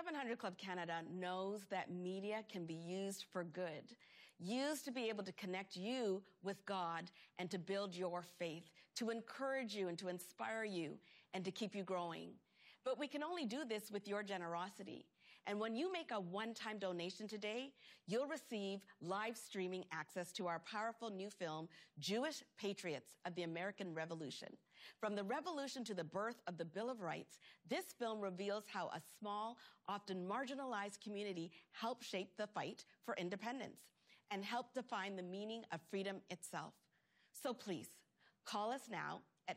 700 Club Canada knows that media can be used for good, used to be able to connect you with God and to build your faith, to encourage you and to inspire you and to keep you growing. But we can only do this with your generosity. And when you make a one-time donation today, you'll receive live streaming access to our powerful new film, Jewish Patriots of the American Revolution. From the revolution to the birth of the Bill of Rights, this film reveals how a small, often marginalized community helped shape the fight for independence and helped define the meaning of freedom itself. So please, call us now at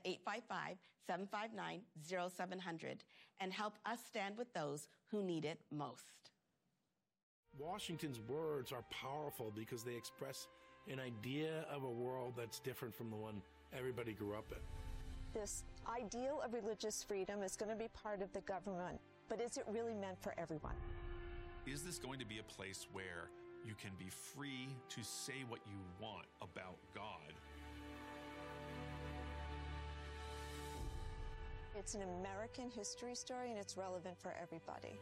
855-759-0700 and help us stand with those who need it most. Washington's words are powerful because they express an idea of a world that's different from the one everybody grew up in. This ideal of religious freedom is going to be part of the government, but is it really meant for everyone? Is this going to be a place where you can be free to say what you want about God? It's an American history story, and it's relevant for everybody.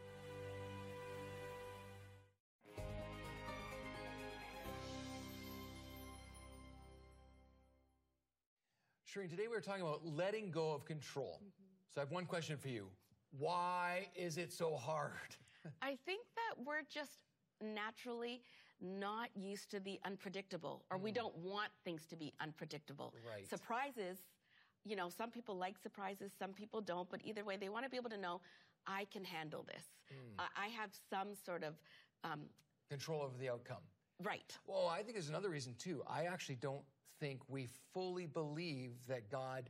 Shireen, today we were talking about letting go of control. So I have one question for you. Why is it so hard? I think that we're just naturally not used to the unpredictable, or we don't want things to be unpredictable. Right. Surprises, you know, some people like surprises, some people don't, but either way, they want to be able to know, I can handle this. I have some sort of... control over the outcome. Right. Well, I think there's another reason, too. I actually don't think we fully believe that God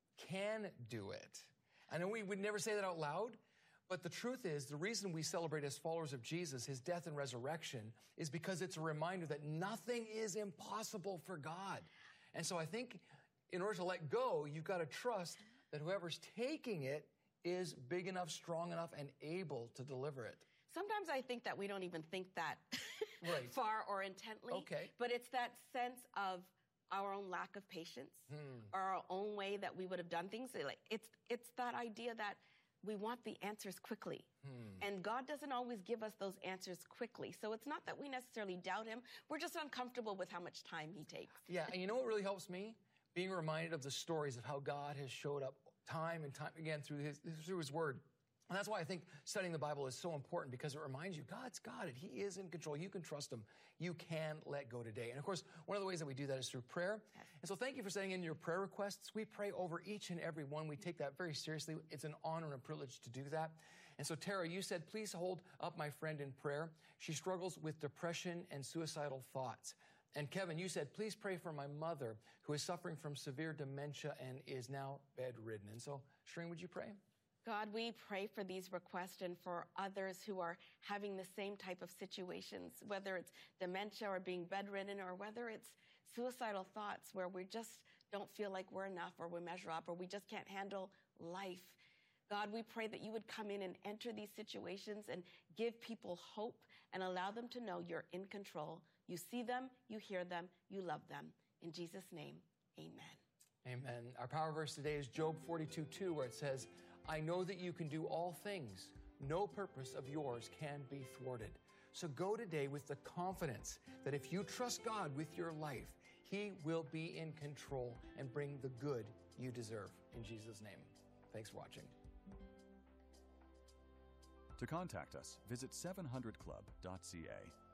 can do it. I know we would never say that out loud, but the truth is, the reason we celebrate as followers of Jesus, his death and resurrection, is because it's a reminder that nothing is impossible for God. And so I think in order to let go, you've got to trust that whoever's taking it is big enough, strong enough, and able to deliver it. Sometimes I think that we don't even think that Right. far or intently. Okay. But it's that sense of our own lack of patience or our own way that we would have done things. Like it's that idea that we want the answers quickly. And God doesn't always give us those answers quickly. So it's not that we necessarily doubt him. We're just uncomfortable with how much time he takes. Yeah, and you know what really helps me? Being reminded of the stories of how God has showed up time and time again through his word. And that's why I think studying the Bible is so important, because it reminds you, God's got it. He is in control. You can trust him. You can let go today. And of course, one of the ways that we do that is through prayer. Yes. And so thank you for sending in your prayer requests. We pray over each and every one. We take that very seriously. It's an honor and a privilege to do that. And so Tara, you said, please hold up my friend in prayer. She struggles with depression and suicidal thoughts. And Kevin, you said, please pray for my mother who is suffering from severe dementia and is now bedridden. And so, Shireen, would you pray? God, we pray for these requests and for others who are having the same type of situations, whether it's dementia or being bedridden, or whether it's suicidal thoughts where we just don't feel like we're enough or we measure up or we just can't handle life. God, we pray that you would come in and enter these situations and give people hope and allow them to know you're in control. You see them, you hear them, you love them. In Jesus' name, amen. Amen. Our power verse today is Job 42:2, where it says, I know that you can do all things. No purpose of yours can be thwarted. So go today with the confidence that if you trust God with your life, he will be in control and bring the good you deserve. In Jesus' name. Thanks for watching. To contact us, visit 700club.ca.